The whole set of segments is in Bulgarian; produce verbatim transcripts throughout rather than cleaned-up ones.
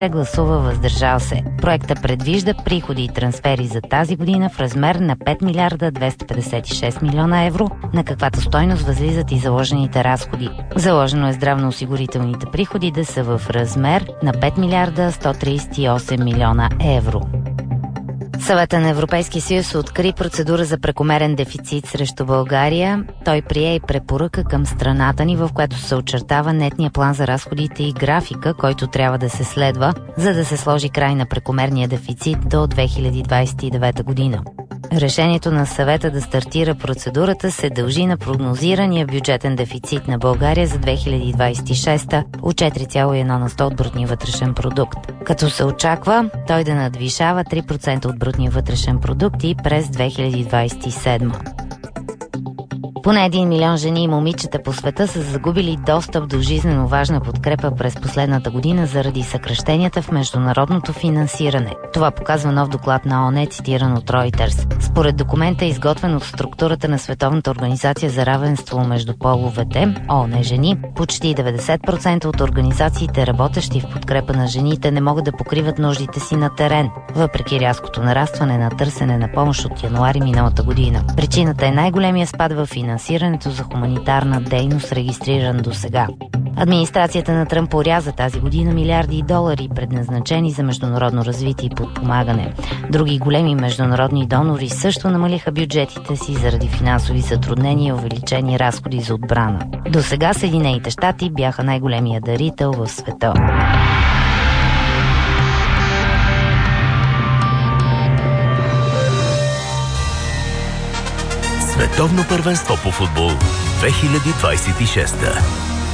гласува въздържал се. Проекта предвижда приходи и трансфери за тази година в размер на пет милиарда двеста петдесет и шест милиона евро, на каквато стойност възлизат и заложените разходи. Заложено е здравноосигурителните приходи да са в размер на пет милиарда сто тридесет и осем милиона евро. Съвета на Европейския съюз откри процедура за прекомерен дефицит срещу България. Той прие и препоръка към страната ни, в която се очертава нетния план за разходите и графика, който трябва да се следва, за да се сложи край на прекомерния дефицит до две хиляди двадесет и девета година. Решението на съвета да стартира процедурата се дължи на прогнозирания бюджетен дефицит на България за две хиляди двадесет и шеста от четири цяло и едно на сто от брутния вътрешен продукт, като се очаква той да надвишава три процента от брутния вътрешен продукт и през две хиляди двадесет и седма. Поне един милион жени и момичета по света са загубили достъп до жизнено важна подкрепа през последната година заради съкращенията в международното финансиране. Това показва нов доклад на ООН, цитиран от Reuters. Според документа, изготвен от структурата на Световната организация за равенство между половете, ООН жени, почти деветдесет процента от организациите, работещи в подкрепа на жените, не могат да покриват нуждите си на терен, въпреки рязкото нарастване на търсене на помощ от януари миналата година. Причината е най-големия спад в финансирането за хуманитарна дейност, регистриран до сега. Администрацията на Тръмп оряза тази година милиарди долари, предназначени за международно развитие и подпомагане. Други големи международни донори също намалиха бюджетите си заради финансови затруднения и увеличени разходи за отбрана. До сега Съединените щати бяха най-големия дарител в света. Световно първенство по футбол две хиляди двадесет и шеста.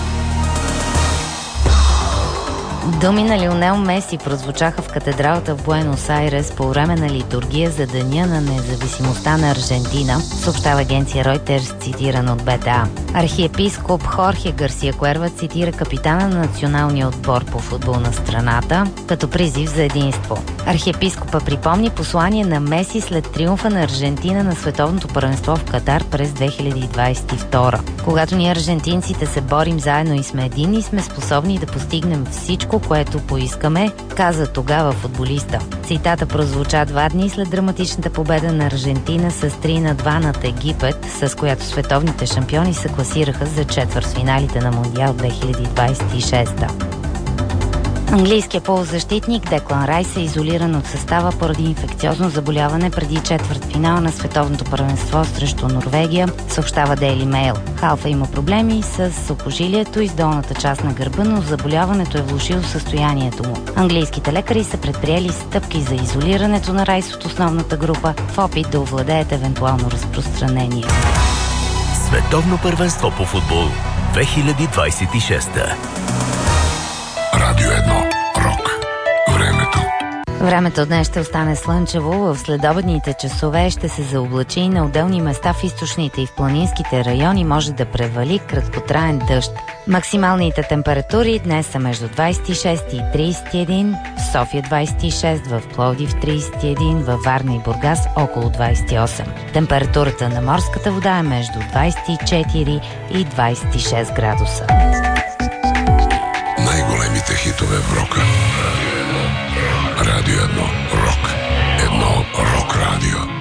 Думи на Лионел Меси прозвучаха в катедралата в Буенос Айрес по време на литургия за Деня на независимостта на Аржентина, съобщава агенция Reuters, цитиран от Б Т А. Архиепископ Хорхе Гарсия Куерва цитира капитана на националния отбор по футбол на страната като призив за единство. Архиепископа припомни послание на Меси след триумфа на Аржентина на световното първенство в Катар през две хиляди двадесет и втора. Когато ние аржентинците се борим заедно и сме единни, сме способни да постигнем всичко, което поискаме, каза тогава футболиста. Цитата прозвуча два дни след драматичната победа на Аржентина с три на два над Египет, с която световните шампиони се класираха за четвъртфиналите на Мондиал две хиляди двадесет и шеста. Английският полузащитник Деклан Райс е изолиран от състава поради инфекциозно заболяване преди четвъртфинал на световното първенство срещу Норвегия, съобщава Daily Mail. Халфа има проблеми с сухожилието и с долната част на гърба, но заболяването е влошило състоянието му. Английските лекари са предприели стъпки за изолирането на Райс от основната група в опит да овладеят евентуално разпространение. Световно първенство по футбол две хиляди двадесет и шеста. Радио едно. Рок. Времето. Времето днес ще остане слънчево, в следобедните часове ще се заоблачи и на отделни места в източните и в планинските райони може да превали краткотраен дъжд. Максималните температури днес са между двадесет и шест и тридесет и един, в София двадесет и шест, в Пловдив тридесет и един, във Варна и Бургас около двадесет и осем. Температурата на морската вода е между двадесет и четири и двадесет и шест градуса. Най-големите хитове в рока. Радио едно. Рок. Едно рок радио.